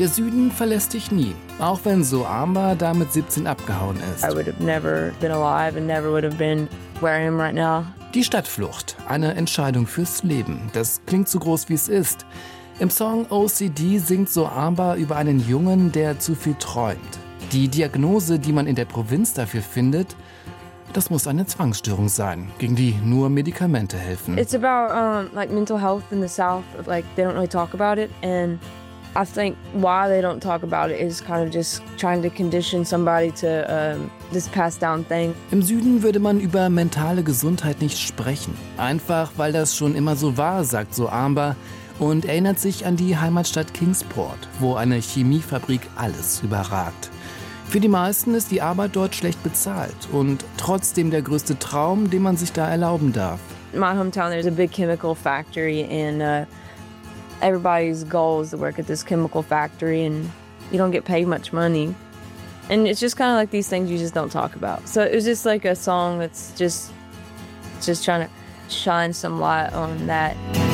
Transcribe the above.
Der Süden verlässt dich nie, auch wenn So Amber da mit 17 abgehauen ist. I would have never been alive and never would have been where I am right now. Die Stadtflucht, eine Entscheidung fürs Leben. Das klingt so groß, wie es ist. Im Song OCD singt So Amber über einen Jungen, der zu viel träumt. Die Diagnose, die man in der Provinz dafür findet, das muss eine Zwangsstörung sein, gegen die nur Medikamente helfen. It's about like mental health in the South. Like they don't really talk about it, and I think why they don't talk about it is kind of just trying to condition somebody to this passed down thing. Im Süden würde man über mentale Gesundheit nicht sprechen. Einfach, weil das schon immer so war, sagt So Amber und erinnert sich an die Heimatstadt Kingsport, wo eine Chemiefabrik alles überragt. Für die meisten ist die Arbeit dort schlecht bezahlt und trotzdem der größte Traum, den man sich da erlauben darf. In my hometown, there's a big chemical factory, and everybody's goal is to work at this chemical factory, and you don't get paid much money. And it's just kind of like these things you just don't talk about. So it was just like a song that's just trying to shine some light on that.